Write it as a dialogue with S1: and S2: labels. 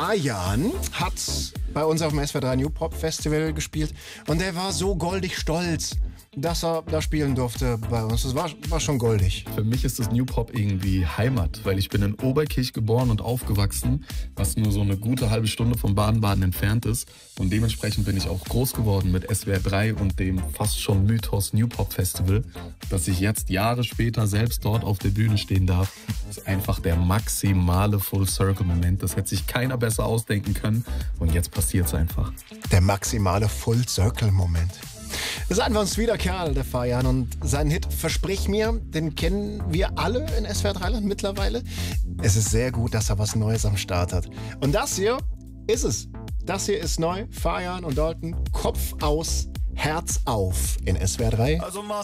S1: Fajan hat bei uns auf dem SWR 3 New Pop Festival gespielt und er war so goldig stolz, dass er da spielen durfte bei uns. Das war schon goldig.
S2: Für mich ist das New Pop irgendwie Heimat, weil ich bin in Oberkirch geboren und aufgewachsen, was nur so eine gute halbe Stunde vom Baden-Baden entfernt ist. Und dementsprechend bin ich auch groß geworden mit SWR 3 und dem fast schon Mythos New Pop Festival. Dass ich jetzt Jahre später selbst dort auf der Bühne stehen darf, ist einfach der maximale Full-Circle-Moment. Das hätte sich keiner besser ausdenken können und jetzt passiert es einfach.
S1: Der maximale Full-Circle-Moment. Das ist einfach ein sweeter Kerl, der Fajan. Und seinen Hit Versprich mir, den kennen wir alle in SWR 3 mittlerweile. Es ist sehr gut, dass er was Neues am Start hat. Und das hier ist es. Das hier ist neu. Fajan und Dalton, Kopf aus, Herz auf in SWR 3.